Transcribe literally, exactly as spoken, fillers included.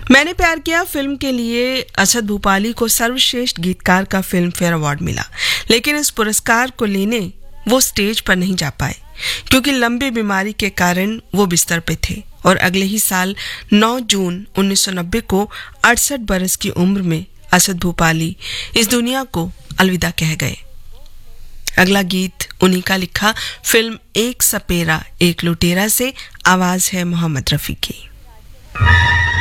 मैंने प्यार किया फिल्म के लिए असद भूपाली को सर्वश्रेष्ठ गीतकार का फिल्म फेयर अवार्ड मिला, लेकिन इस पुरस्कार को लेने वो स्टेज पर नहीं जा पाए क्योंकि लंबी बीमारी के कारण वो बिस्तर पे थे और अगले ही साल नौ जून उन्नीस सौ नब्बे को अड़सठ बरस की उम्र में असद भूपाली इस दुनिया को अलविदा कह गए। अगला गीत उन्हीं का लिखा फिल्म एक सपेरा एक लुटेरा से, आवाज है मोहम्मद रफी की।